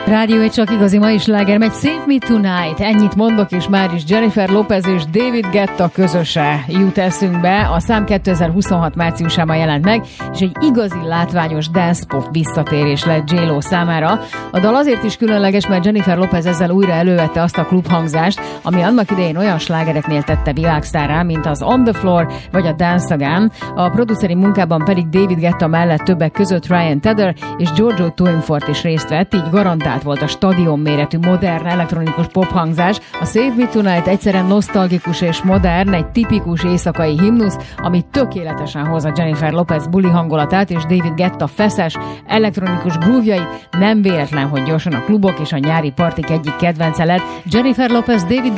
Rádió egy csak igazi mai sláger megy, Save Me Tonight. Ennyit mondok, és már is Jennifer Lopez és David Guetta közöse jut eszünkbe. A szám 2026 márciusában jelent meg, és egy igazi látványos dance pop visszatérés lett J-Lo számára. A dal azért is különleges, mert Jennifer Lopez ezzel újra elővette azt a klubhangzást, ami annak idején olyan slágereknél tette világsztárrá, mint az On the Floor vagy a Dance Again. A produceri munkában pedig David Guetta mellett többek között Ryan Tedder és Giorgio Twinfort is részt vett, így garantált volt a stadion méretű modern elektronikus pophangzás. A Save Me Tonight egyszerűen nosztalgikus és modern, egy tipikus éjszakai himnusz, ami tökéletesen hozza Jennifer Lopez buli hangulatát és David Guetta feszes, elektronikus groove-jait. Nem véletlen, hogy gyorsan a klubok és a nyári partik egyik kedvence lett. Jennifer Lopez, David